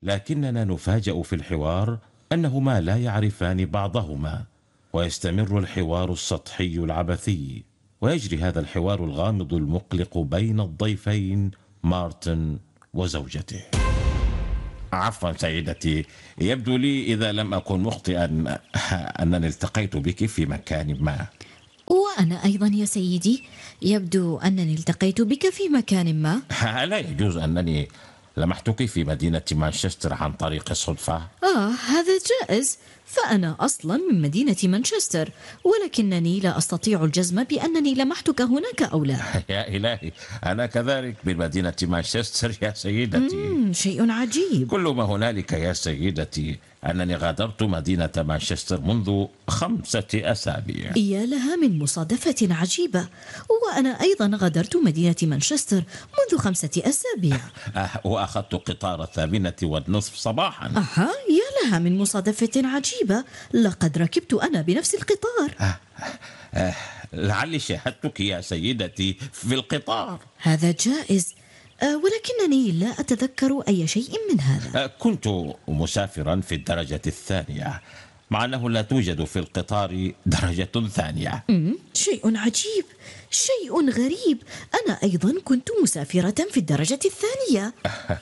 لكننا نفاجأ في الحوار أنهما لا يعرفان بعضهما، ويستمر الحوار السطحي العبثي، ويجري هذا الحوار الغامض المقلق بين الضيفين مارتن وزوجته. عفوا سيدتي، يبدو لي إذا لم أكن مخطئا أنني التقيت بك في مكان ما. وأنا أيضا يا سيدي، يبدو أنني التقيت بك في مكان ما. لا يجوز أنني لمحتك في مدينة مانشستر عن طريق الصدفة. هذا جائز، فأنا أصلا من مدينة مانشستر، ولكنني لا أستطيع الجزم بأنني لمحتك هناك أو لا. يا إلهي، أنا كذلك من مدينة مانشستر يا سيدتي. شيء عجيب. كل ما هنالك يا سيدتي أنني غادرت مدينة مانشستر منذ 5 أسابيع. يا لها من مصادفة عجيبة، وأنا أيضا غادرت مدينة مانشستر منذ 5 أسابيع. وأخذت قطار 8:30 صباحا. يا لها من مصادفة عجيبة، لقد ركبت أنا بنفس القطار. لعلي شاهدتك يا سيدتي في القطار. هذا جائز، ولكنني لا أتذكر أي شيء من هذا. كنت مسافرا في الدرجة الثانية، مع أنه لا توجد في القطار درجة ثانية. شيء عجيب، شيء غريب، أنا أيضا كنت مسافرة في الدرجة الثانية.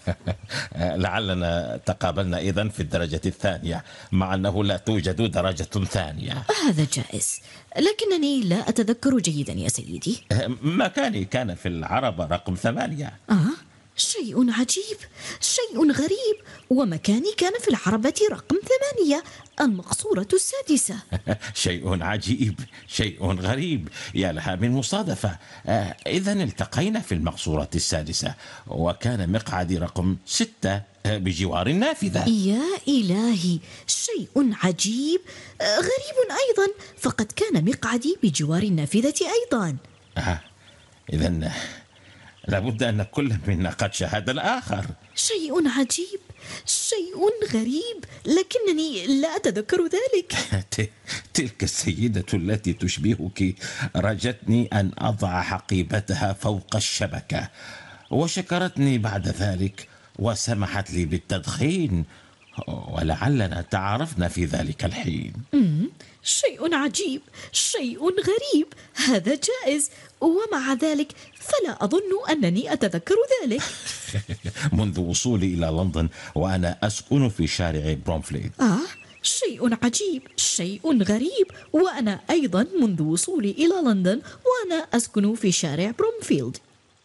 لعلنا تقابلنا إذن في الدرجة الثانية، مع أنه لا توجد درجة ثانية. هذا جائز، لكنني لا أتذكر جيدا يا سيدي. مكاني كان في العربة رقم 8. شيء عجيب، شيء غريب، ومكاني كان في العربة رقم 8، المقصورة السادسة. شيء عجيب، شيء غريب، يا لها من مصادفة. إذن التقينا في المقصورة السادسة، وكان مقعدي رقم 6 بجوار النافذة. يا إلهي، شيء عجيب، غريب أيضا، فقد كان مقعدي بجوار النافذة أيضا. إذن لابد أن كل منا قد شاهد الآخر. شيء عجيب، شيء غريب، لكنني لا أتذكر ذلك. تلك السيدة التي تشبهك رجتني أن أضع حقيبتها فوق الشبكة، وشكرتني بعد ذلك وسمحت لي بالتدخين، ولعلنا تعارفنا في ذلك الحين. شيء عجيب، شيء غريب، هذا جائز، ومع ذلك فلا أظن أنني أتذكر ذلك. منذ وصولي إلى لندن وأنا أسكن في شارع برومفيلد. شيء عجيب، شيء غريب، وأنا أيضا منذ وصولي إلى لندن وأنا أسكن في شارع برومفيلد.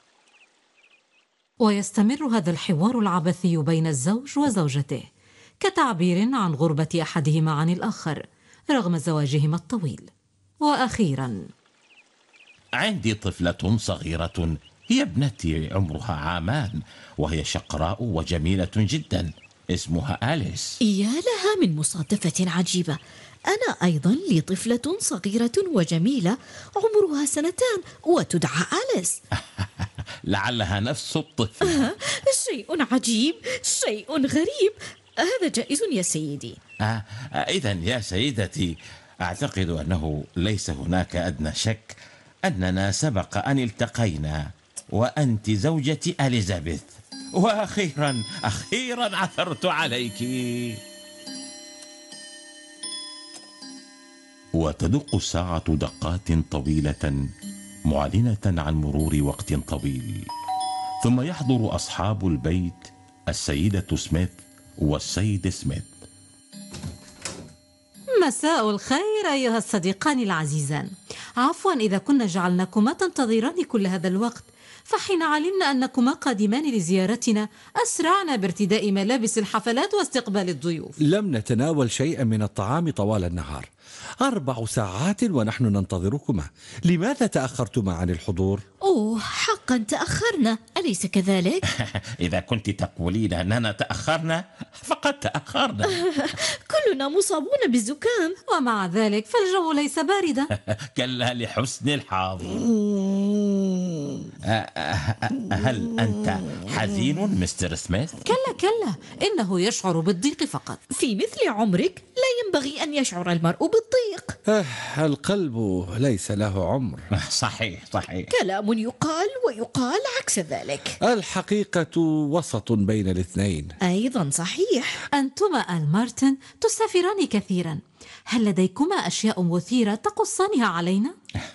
ويستمر هذا الحوار العبثي بين الزوج وزوجته كتعبير عن غربة أحدهما عن الآخر رغم زواجهما الطويل. وأخيرا، عندي طفلة صغيرة، هي ابنتي عمرها 2 عام، وهي شقراء وجميلة جدا، اسمها أليس. يا لها من مصادفة عجيبة، أنا أيضا لي طفلة صغيرة وجميلة عمرها 2 سنين وتدعى أليس. لعلها نفس الطفل. شيء عجيب، شيء غريب، هذا جائز يا سيدي. إذن يا سيدتي، أعتقد أنه ليس هناك أدنى شك أننا سبق أن التقينا، وأنت زوجتي إليزابيث، وأخيرا عثرت عليك. وتدق الساعة دقات طويلة معلنة عن مرور وقت طويل، ثم يحضر أصحاب البيت السيدة سميث والسيد سميث. مساء الخير أيها الصديقان العزيزان. عفوا إذا كنا جعلناكما تنتظران كل هذا الوقت، فحين علمنا أنكما قادمان لزيارتنا أسرعنا بارتداء ملابس الحفلات واستقبال الضيوف. لم نتناول شيئا من الطعام طوال النهار، 4 ساعات ونحن ننتظركما. لماذا تأخرتما عن الحضور؟ حقا تأخرنا، أليس كذلك؟ إذا كنت تقولين أننا تأخرنا فقد تأخرنا. كلنا مصابون بالزكام. ومع ذلك فالجو ليس باردا. كلا لحسن الحظ. هل أنت حزين مستر سميث؟ كلا، إنه يشعر بالضيق فقط. في مثل عمرك لا ينبغي أن يشعر المرء بالضيق. القلب ليس له عمر. صحيح صحيح. كلام يقال ويقال عكس ذلك. الحقيقة وسط بين الاثنين. أيضا صحيح. أنتما آل مارتن تسافران كثيرا، هل لديكما أشياء مثيرة تقصانها علينا؟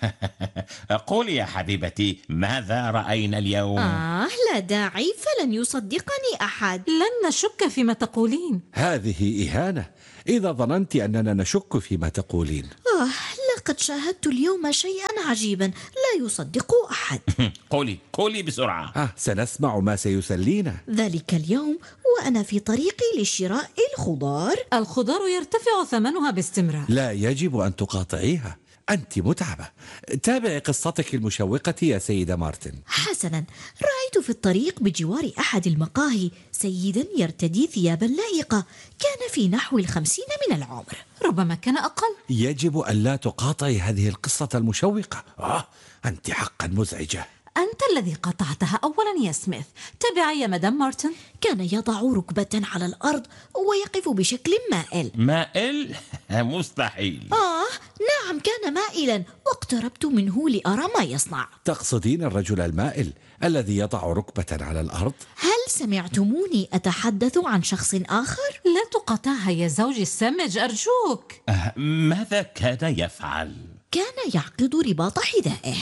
قولي يا حبيبتي، ماذا رأينا اليوم؟ لا داعي، فلن يصدقني أحد. لن نشك فيما تقولين. هذه إهانة إذا ظننت أننا نشك فيما تقولين. لقد شاهدت اليوم شيئا عجيبا لا يصدقه أحد. قولي بسرعة. سنسمع ما سيسلينا. ذلك اليوم وأنا في طريقي لشراء الخضار. الخضار يرتفع ثمنها باستمرار. لا يجب أن تقاطعيها، أنت متعبة. تابعي قصتك المشوقة يا سيدة مارتن. حسنا، رأيت في الطريق بجوار أحد المقاهي سيدا يرتدي ثيابا لائقة، كان في نحو 50 من العمر. ربما كان أقل. يجب أن لا تقاطعي هذه القصة المشوقة. أنت حقا مزعجة. أنت الذي قطعتها أولا يا سميث. تبعي يا مدام مارتن. كان يضع ركبة على الأرض ويقف بشكل مائل. مائل؟ مستحيل. نعم كان مائلا، واقتربت منه لأرى ما يصنع. تقصدين الرجل المائل الذي يضع ركبة على الأرض؟ هل سمعتموني أتحدث عن شخص آخر؟ لا تقاطعها يا زوجي السمج أرجوك. ماذا كان يفعل؟ كان يعقد رباط حذائه.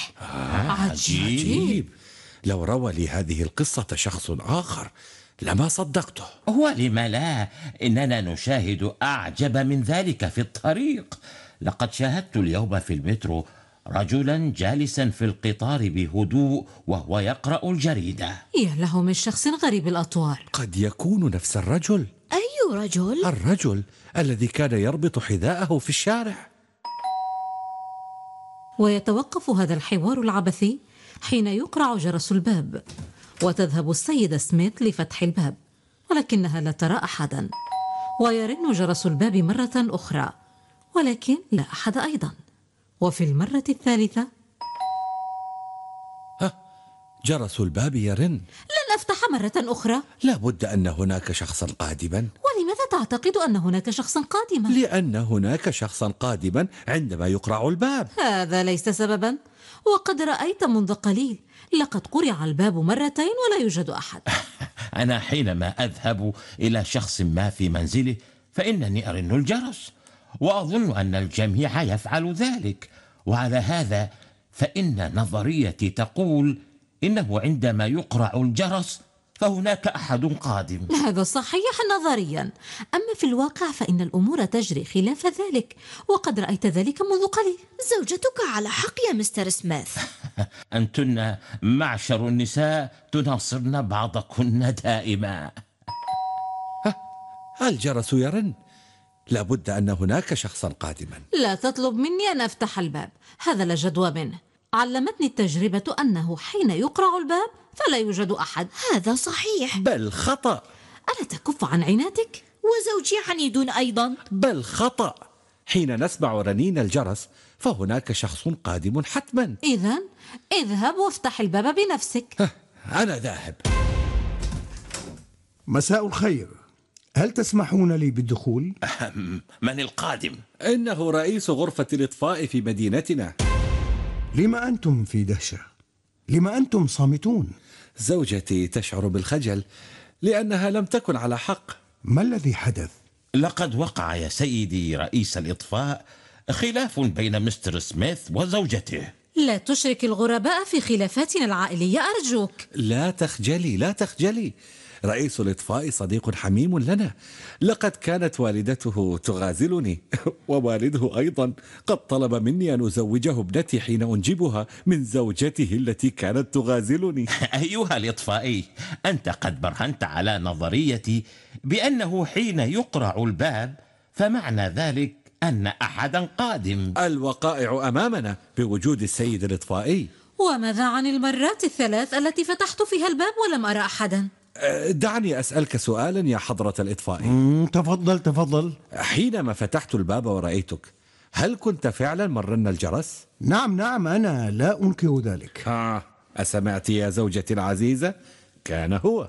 عجيب. لو روى لي هذه القصة شخص آخر لما صدقته. ولم لا، إننا نشاهد أعجب من ذلك في الطريق. لقد شاهدت اليوم في المترو رجلا جالسا في القطار بهدوء وهو يقرأ الجريدة. يا له من شخص غريب الأطوار. قد يكون نفس الرجل. أي رجل؟ الرجل الذي كان يربط حذاءه في الشارع. ويتوقف هذا الحوار العبثي حين يقرع جرس الباب، وتذهب السيدة سميث لفتح الباب، ولكنها لا ترى أحدا. ويرن جرس الباب مرة أخرى، ولكن لا أحد أيضا. وفي المرة الثالثة جرس الباب يرن. لن أفتح مرة أخرى. لا بد أن هناك شخصا قادما. ولماذا تعتقد أن هناك شخصا قادما؟ لأن هناك شخصا قادما عندما يقرع الباب. هذا ليس سببا، وقد رأيت منذ قليل لقد قرع الباب مرتين ولا يوجد أحد. أنا حينما أذهب إلى شخص ما في منزله فإنني أرن الجرس، وأظن أن الجميع يفعل ذلك. وعلى هذا فإن نظريتي تقول إنه عندما يقرع الجرس فهناك أحد قادم. هذا صحيح نظريا، أما في الواقع فإن الأمور تجري خلاف ذلك، وقد رأيت ذلك منذ قليل. زوجتك على حق يا مستر سميث. أنتن معشر النساء تناصرن بعضكن دائما. الجرس يرن، لابد أن هناك شخصا قادما. لا تطلب مني أن أفتح الباب، هذا لا جدوى منه. علمتني التجربة أنه حين يقرع الباب فلا يوجد أحد. هذا صحيح. بل خطأ. ألا تكف عن عناتك؟ وزوجي عنيد أيضا. بل خطأ. حين نسمع رنين الجرس فهناك شخص قادم حتما. إذن اذهب وافتح الباب بنفسك. أنا ذاهب. مساء الخير، هل تسمحون لي بالدخول؟ من القادم؟ إنه رئيس غرفة الإطفاء في مدينتنا. لما أنتم في دهشة؟ لما أنتم صامتون؟ زوجتي تشعر بالخجل لأنها لم تكن على حق. ما الذي حدث؟ لقد وقع يا سيدي رئيس الإطفاء خلاف بين مستر سميث وزوجته. لا تشرك الغرباء في خلافاتنا العائلية أرجوك. لا تخجلي، لا تخجلي. رئيس الإطفاء صديق حميم لنا. لقد كانت والدته تغازلني ووالده أيضا قد طلب مني أن أزوجه ابنتي حين أنجبها من زوجته التي كانت تغازلني. أيها الإطفائي، أنت قد برهنت على نظريتي بأنه حين يقرع الباب فمعنى ذلك أن أحدا قادم. الوقائع أمامنا بوجود السيد الإطفائي. وماذا عن المرات الثلاث التي فتحت فيها الباب ولم أرى أحدا؟ دعني أسألك سؤالا يا حضرة الإطفائي. تفضل. حينما فتحت الباب ورأيتك، هل كنت فعلا مرن الجرس؟ نعم، أنا لا أنكر ذلك. أسمعت يا زوجتي العزيزة؟ كان هو.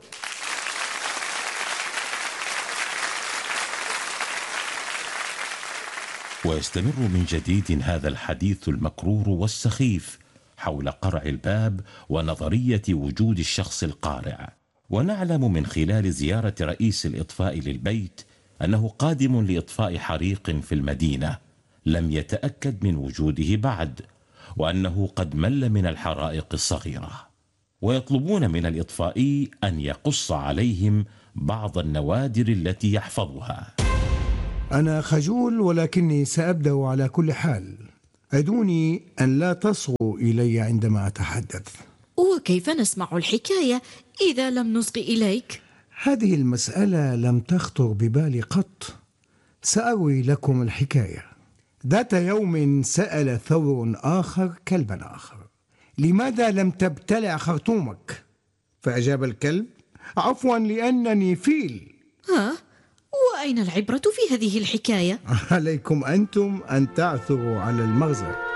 ويستمر من جديد هذا الحديث المكرور والسخيف حول قرع الباب ونظرية وجود الشخص القارع. ونعلم من خلال زيارة رئيس الإطفاء للبيت أنه قادم لإطفاء حريق في المدينة لم يتأكد من وجوده بعد، وأنه قد مل من الحرائق الصغيرة، ويطلبون من الإطفائي أن يقص عليهم بعض النوادر التي يحفظها. أنا خجول ولكني سأبدأ على كل حال. أدوني أن لا تصغوا إلي عندما أتحدث. وكيف نسمع الحكاية إذا لم نصغ إليك؟ هذه المسألة لم تخطر ببالي قط. سأروي لكم الحكاية. ذات يوم سأل ثور آخر كلبا آخر: لماذا لم تبتلع خرطومك؟ فأجاب الكلب: عفوا لأنني فيل. ها؟ وأين العبرة في هذه الحكاية؟ عليكم أنتم أن تعثروا على المغزى.